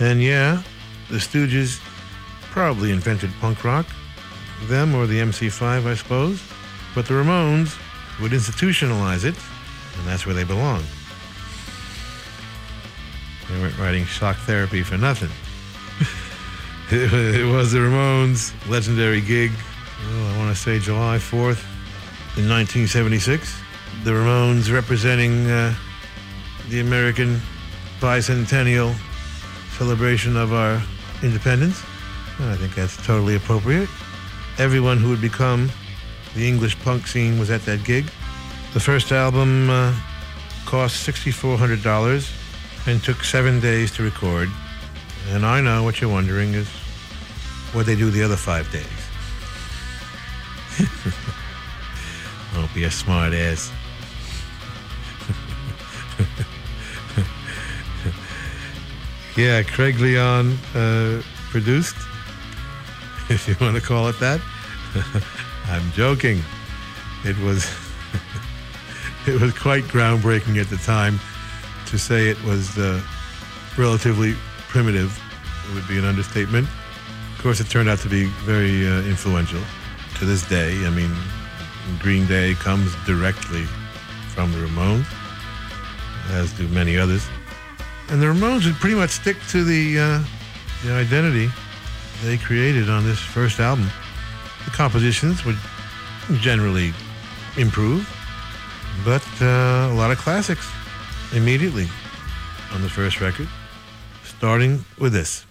And yeah, the Stooges probably invented punk rock. Them or the MC5, I suppose. But the Ramones would institutionalize it, and that's where they belong. They weren't writing Shock Therapy for nothing. It was the Ramones' legendary gig, I want to say July 4th in 1976. The Ramones representing the American bicentennial celebration of our independence. I think that's totally appropriate. Everyone who would become the English punk scene was at that gig. The first album cost $6,400 and took 7 days to record. And I know what you're wondering is what they do the other 5 days. Don't be a smart ass. Yeah, Craig Leon produced, if you want to call it that. I'm joking. It was quite groundbreaking at the time. To say it was relatively primitive, it would be an understatement. Of course, it turned out to be very influential to this day. I mean, Green Day comes directly from the Ramones, as do many others. And the Ramones would pretty much stick to the identity they created on this first album. The compositions would generally improve, but a lot of classics immediately on the first record, starting with this.